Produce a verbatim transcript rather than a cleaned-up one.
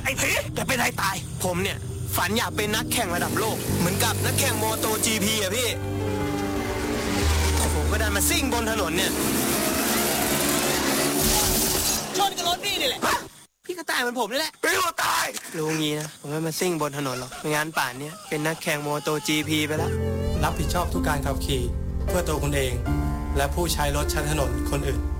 ไอ้ผีแกเป็นอะไรตายผมเนี่ยฝันอยากเป็นนักแข่งระดับโลกเหมือนกับนักแข่งโมโต จี พี อะพี่แต่ผมก็ดันมาซิ่งบนถนนเนี่ยชนกับรถพี่นี่แหละพี่ก็ตายเหมือนผมนี่แหละพี่ก็ตายรู้งี้นะผมไม่มาซิ่งบนถนนหรอกไม่งั้นป่านนี้เป็นนักแข่งโมโต จี พี ไปแล้วรับผิดชอบทุกการขับขี่เพื่อตัวคุณเองและผู้ใช้รถใช้ถนนคนอื่น